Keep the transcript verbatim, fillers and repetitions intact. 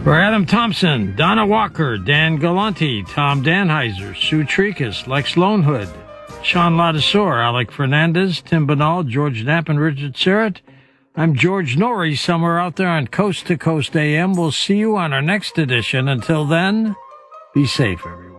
For Adam Thompson, Donna Walker, Dan Galanti, Tom Danheiser, Sue Tricus, Lex Lonehood, Sean Ladisor, Alec Fernandez, Tim Banal, George Knapp, and Richard Surratt, I'm George Norrie, somewhere out there on Coast to Coast A M. We'll see you on our next edition. Until then, be safe, everyone.